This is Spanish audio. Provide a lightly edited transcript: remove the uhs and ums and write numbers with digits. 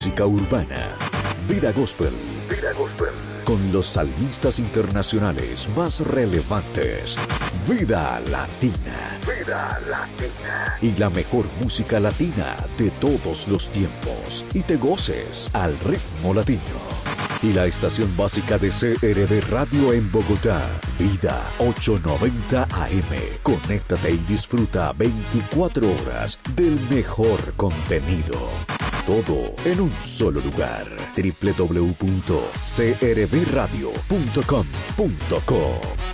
música urbana. Vida Gospel. Vida Gospel. Con los salmistas internacionales más relevantes. Vida Latina. Vida Latina. Y la mejor música latina de todos los tiempos. Y te goces al ritmo latino. Y la estación básica de CRB Radio en Bogotá. Vida 890 AM. Conéctate y disfruta 24 horas del mejor contenido. Todo en un solo lugar. www.crbradio.com.co